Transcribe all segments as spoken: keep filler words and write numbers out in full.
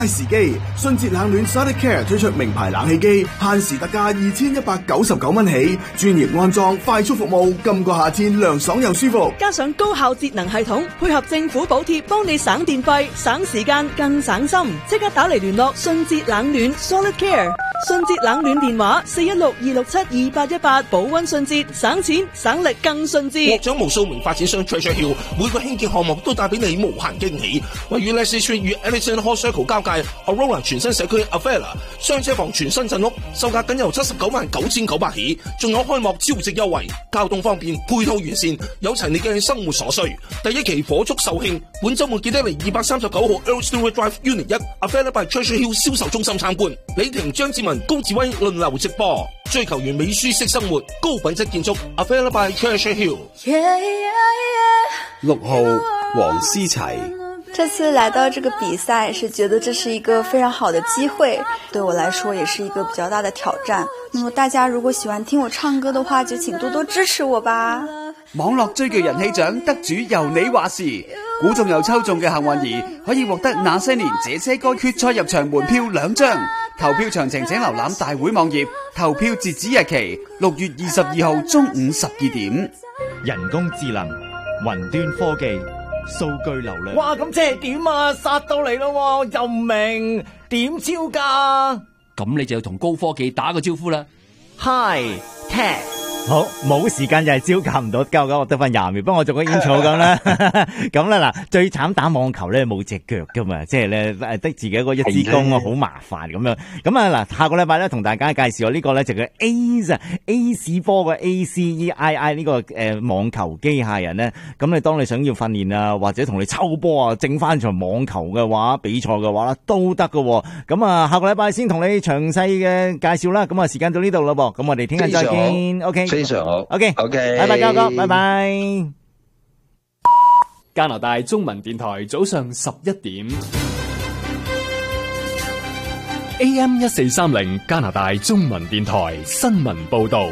時機，迅捷冷暖 Sonicare 推出名牌冷氣機，限時特價二千一百九十九蚊起，專業安裝，快速服務，今個夏天涼爽又舒服。 加上高效節能系統，配合政府補貼，幫你省電費、省時間、更省心。即刻打嚟聯絡迅捷冷暖 Sonicare， 迅捷冷暖電話四一六二六七二八一八，保溫迅捷，省錢省力更迅捷。 獲獎無數名發展商 Treasure Hill， 每個興建項目都帶俾你無限驚喜。位於 Leslie Street 與 Ellison Hall Circle 交界 Aurora 全新社區 Avella 雙車房全新鎮屋，售價僅由七十九萬九千九百起，仲有開幕超值優惠，交通方便，配套完善，有齊你嘅生活所需。第一期火速售罄，本周末記得嚟二百三十九號 Earl Stewart Drive Unit 一 Avella by Treasure Hill 銷售中心參觀。李婷、張志文、高志威輪流直播，追求完美舒適生活，高品質建築 Avella by Treasure Hill。 六號黃思齊。 這次來到這個比賽是覺得這是一個非常好的機會，對我來說也是一個比較大的挑戰。那麼大家如果喜歡聽我唱歌的話，就請多多支持我吧。 網絡追劇人氣獎得主由你話事，估中又抽中嘅幸運兒可以獲得那些年這些歌決賽入場門票兩張。投票詳情請瀏覽大會網頁，投票截止日期六月二十二號中午十二點。 人工智能、雲端科技、數據流量。 哇，咁即係點啊？殺到嚟咯，又唔明點招㗎？ 咁你就要同高科技打個招呼啦。 Hi Tech。 好，冇時間就係招架唔到，夠夠我得翻廿秒，幫我做個 intro 咁啦。咁啦嗱，最慘打網球咧冇隻腳噶嘛，即係咧得自己一個一支公啊，好麻煩咁樣。咁啊嗱，下個禮拜咧同大家介紹我呢個咧就叫 Ace Ace 波嘅 A C E I I 呢個誒網球機械人咧。咁你當你想要訓練啊，或者同你抽波啊，整翻場網球嘅話，比賽嘅話啦，都得噶。咁啊，下個禮拜先同你詳細嘅介紹啦。咁啊，時間到呢度啦噃，咁我哋聽日再見。OK。 非常好 ，OK OK， 拜拜，交哥，拜拜。 加拿大中文電台早上十一點 ，A M 一四三零加拿大中文電台新聞報道。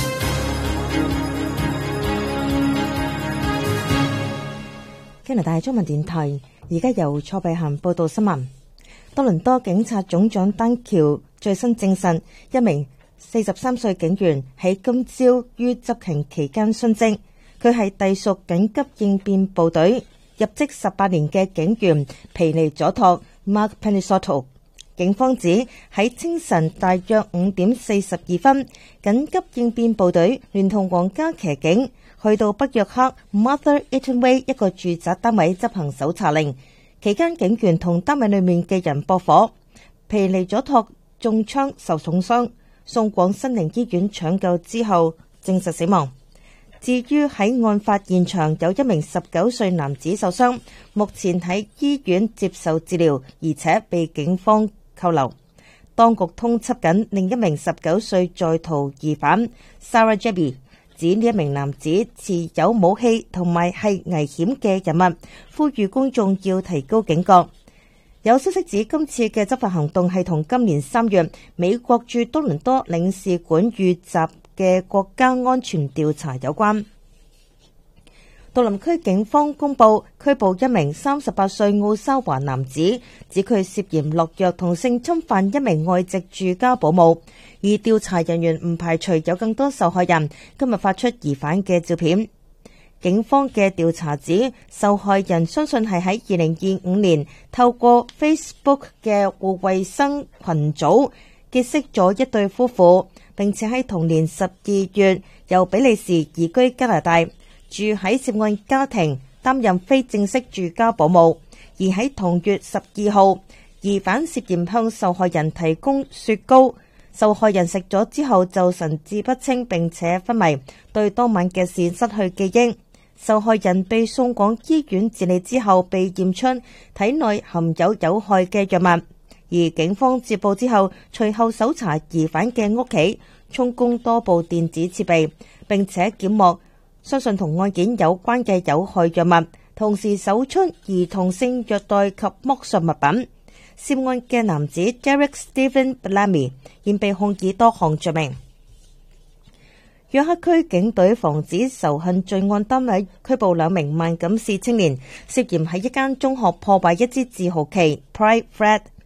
加拿大中文電台而家由蔡碧涵報道新聞。多倫多警察總長丹橋最新證實，一名四十三歲警員喺今朝於執勤期間殉職，佢係隸屬緊急應變部隊入職十八年嘅警員皮尼佐托 Mark Penisoto。警方指喺清晨大約五點四十二分，緊急應變部隊聯同皇家騎警去到北約克 Mother Eaton Way 一個住宅單位執行搜查令，期間警員同單位裏面嘅人駁火，皮尼佐托中槍受重傷，送往新寧醫院搶救之後證實死亡。至於喺案發現場有一名十九歲男子受傷，目前喺醫院接受治療，而且被警方扣留。當局通緝緊另一名十九歲在逃疑犯 Sarah Jebby， 指呢一名男子持有武器同埋係危險嘅人物，呼籲公眾要提高警覺。有消息指今次嘅執法行動係同今年三月美國駐多倫多領事館遇襲嘅國家安全調查有關。杜林區警方公布拘捕一名三十八歲奧沙華男子，指佢涉嫌落藥同性侵犯一名外籍住家保姆，而調查人員唔排除有更多受害人。今日發出疑犯嘅照片。警方嘅調查指，受害人相信係喺二零二五年透過 Facebook 嘅互衛生群組結識咗一對夫婦，並且喺同年十二月由比利時移居加拿大，住喺涉案家庭擔任非正式住家保姆。而喺同月十二號，疑犯涉嫌向受害人提供雪糕，受害人食咗之後就神志不清並且昏迷，對當晚嘅事失去記憶。受害人被送往醫院治理之後，被驗出體內含有有害嘅藥物。而警方接報之後，隨後搜查疑犯嘅屋企，充公多部電子設備，並且檢獲相信同案件有關嘅有害藥物，同時搜出兒童性虐待及剝削物品。涉案嘅男子 Derek Stephen Bellamy 現被控以多項罪名。約克區警隊防止仇恨罪案單位拘捕兩名萬錦市青年，涉嫌喺一間中學破壞一支自豪旗 Pride Flag。